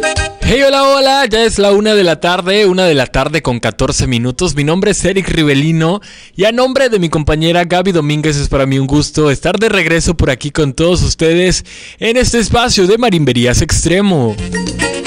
Hey, hola, hola, ya es la 1 de la tarde con 14 minutos. Mi nombre es Eric Rivelino y a nombre de mi compañera Gaby Domínguez es para mí un gusto estar de regreso por aquí con todos ustedes en este espacio de Marimberías Extremo.